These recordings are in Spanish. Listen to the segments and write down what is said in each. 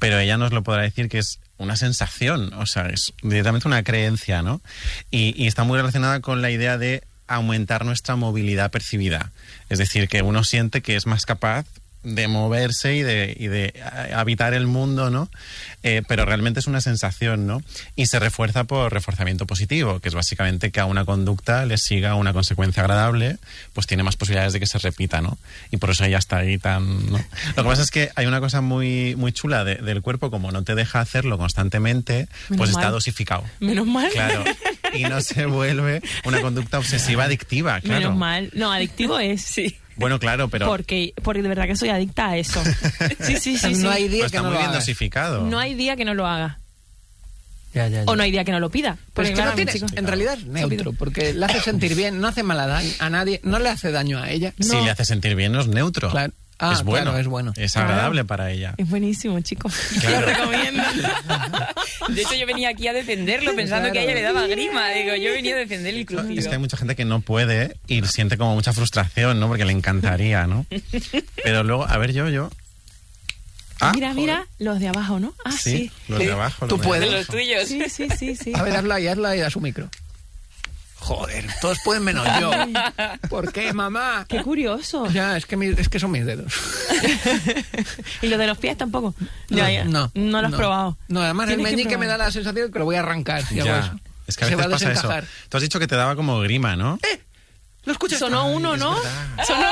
pero ella nos lo podrá decir que es una sensación, o sea, es directamente una creencia, ¿no? Y está muy relacionada con la idea de aumentar nuestra movilidad percibida. Es decir, que uno siente que es más capaz de moverse y de habitar el mundo, ¿no? Pero realmente es una sensación, ¿no? Y se refuerza por reforzamiento positivo, que es básicamente que a una conducta le siga una consecuencia agradable, pues tiene más posibilidades de que se repita, ¿no? Y por eso ella está ahí tan, ¿no? Lo que pasa es que hay una cosa muy, muy chula del cuerpo, como no te deja hacerlo constantemente, pues está dosificado. Menos mal. Claro. Y no se vuelve una conducta obsesiva adictiva, claro. Menos mal. No, adictivo es, sí. Bueno, claro, pero... Porque de verdad que soy adicta a eso. Sí. No hay día pues que está no muy lo bien hagas. dosificado. No hay día que no lo haga. Ya. O no hay día que no lo pida. Pues Porque que no claro, tiene, chicos, en realidad es neutro, porque le hace sentir bien, no hace mal a nadie, no le hace daño a ella. Si le hace sentir bien, no es neutro. Claro. Es bueno. Claro, es bueno. Es agradable para ella. es buenísimo, chicos. Claro. Lo recomiendo. De hecho, yo venía aquí a defenderlo pensando que a ella le daba grima. Digo, yo venía a defender el crujido. Es que hay mucha gente que no puede y siente como mucha frustración, ¿no? Porque le encantaría, ¿no? Pero luego, a ver, yo... Mira, los de abajo, ¿no? Ah, sí. Los de abajo. Tú puedes. Los tuyos. Sí. A ver, hazlo ahí a su micro. Joder, todos pueden menos yo. ¿Por qué, mamá? Qué curioso. Ya, es que son mis dedos. ¿Y los de los pies tampoco? No lo has probado. No, además el Tienes que meñique me da probar. la sensación que lo voy a arrancar. Ya. Es que a Se va veces a pasa eso. desencajar. Tú has dicho que te daba como grima, ¿no? ¿Lo escuchas? Sonó uno, ¿no? Sonó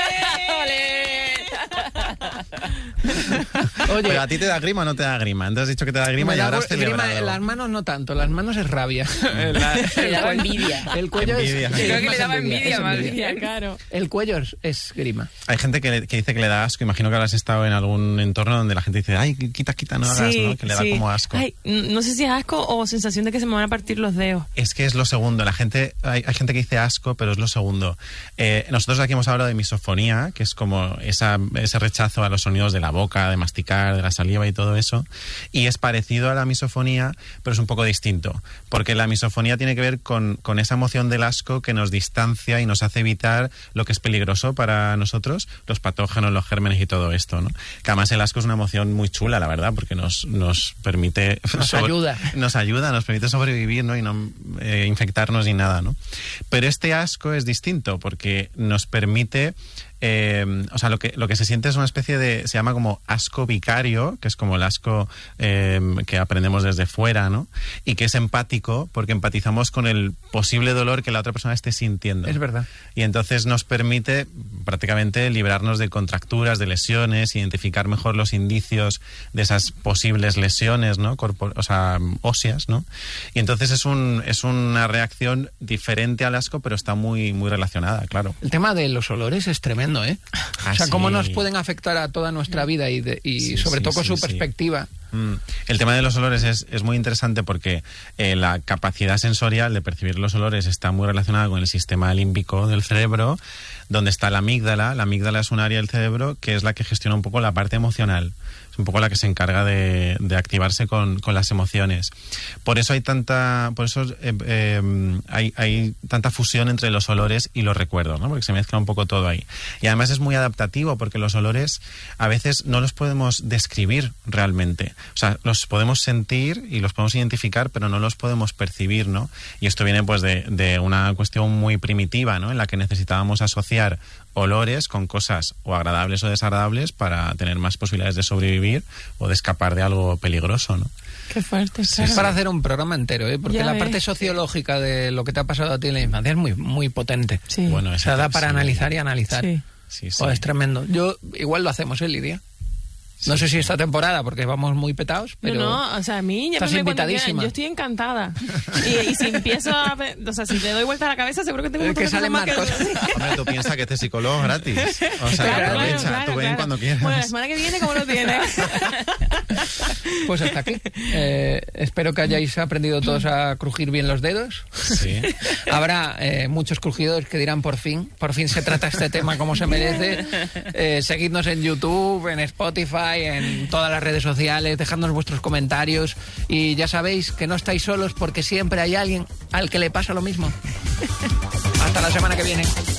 Oye, Pero a ti te da grima o no te da grima. Entonces has dicho que te da grima me y da ahora has grima celebrado. en las manos no tanto, las manos es rabia. Le daba envidia. El cuello Envidia. es... Yo Creo que más le daba envidia es más bien, claro. El cuello es grima. Hay gente que dice que le da asco. Imagino que habrás estado en algún entorno donde la gente dice, ay, quita, no hagas, ¿no? Que le da como asco. Ay, no sé si es asco o sensación de que se me van a partir los dedos. Es que es lo segundo. Hay gente que dice asco, pero es lo segundo. Nosotros aquí hemos hablado de misofonía, que es como ese rechazo a los sonidos de la boca, de masticar, de la saliva y todo eso. Y es parecido a la misofonía, pero es un poco distinto. Porque la misofonía tiene que ver con esa emoción del asco que nos distancia y nos hace evitar lo que es peligroso para nosotros, los patógenos, los gérmenes y todo esto, ¿no? Que además el asco es una emoción muy chula, la verdad, porque nos permite... Nos ayuda, nos permite sobrevivir, ¿no? Y no infectarnos ni nada, ¿no? Pero este asco es distinto porque nos permite... lo que se siente es una especie de... Se llama como asco vicario, que es como el asco que aprendemos desde fuera, ¿no? Y que es empático porque empatizamos con el posible dolor que la otra persona esté sintiendo. Es verdad. Y entonces nos permite prácticamente librarnos de contracturas, de lesiones, identificar mejor los indicios de esas posibles lesiones, ¿no? Óseas, ¿no? Y entonces es una reacción diferente al asco, pero está muy, muy relacionada, claro. El tema de los olores es tremendo, ¿eh? Ah, o sea, sí. cómo nos pueden afectar a toda nuestra vida y sobre todo con su perspectiva. El tema de los olores es muy interesante porque la capacidad sensorial de percibir los olores está muy relacionada con el sistema límbico del cerebro, donde está la amígdala. La amígdala es un área del cerebro que es la que gestiona un poco la parte emocional. Es un poco la que se encarga de activarse con las emociones. Por eso hay tanta fusión entre los olores y los recuerdos, ¿no? Porque se mezcla un poco todo ahí. Y además es muy adaptativo porque los olores a veces no los podemos describir realmente. O sea, los podemos sentir y los podemos identificar, pero no los podemos percibir, ¿no? Y esto viene pues de una cuestión muy primitiva, ¿no? En la que necesitábamos asociar olores con cosas o agradables o desagradables para tener más posibilidades de sobrevivir o de escapar de algo peligroso, ¿no? Qué fuerte. Sí, es para hacer un programa entero, ¿eh? Porque la parte sociológica de lo que te ha pasado a ti en la infancia es muy, muy potente. Sí. Bueno, o sea, da para analizar y analizar. Sí. Es tremendo. Igual lo hacemos, Lidia. No sé si esta temporada, porque vamos muy petados, pero... No, o sea, a mí... Estás invitadísima. Yo estoy encantada. Y si empiezo a... O sea, si le doy vuelta a la cabeza, seguro que tengo un que sale más Marcos. Hombre, tú piensas que este psicólogo es gratis. O sea, Claro, aprovecha, claro, tú ven cuando quieras. Bueno, la semana que viene, ¿cómo lo tienes? Pues hasta aquí. Espero que hayáis aprendido todos a crujir bien los dedos. Sí. Habrá muchos crujidos que dirán por fin se trata este tema como se merece. Seguidnos en YouTube, en Spotify, en todas las redes sociales, dejadnos vuestros comentarios y ya sabéis que no estáis solos porque siempre hay alguien al que le pasa lo mismo. Hasta la semana que viene.